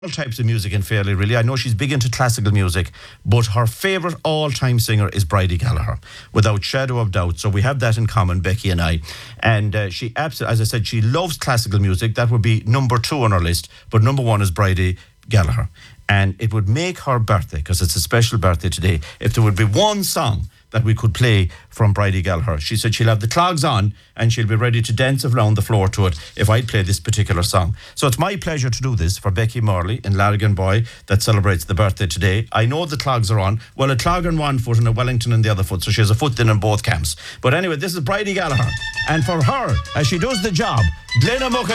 all types of music in Fairly, really. I know she's big into classical music, but her favourite all-time singer is Bridie Gallagher, without shadow of doubt. So we have that in common, Becky and I. And she absolutely, as I said, she loves classical music. That would be number 2 on her list, but number 1 is Bridie Gallagher. And it would make her birthday, because it's a special birthday today, if there would be one song that we could play from Bridie Gallagher. She said she'll have the clogs on and she'll be ready to dance around the floor to it if I'd play this particular song. So it's my pleasure to do this for Becky Morley in Laggan that celebrates the birthday today. I know the clogs are on. Well, a clog on one foot and a Wellington in the other foot, so she has a foot in both camps. But anyway, this is Bridie Gallagher. And for her, as she does the job, Glenna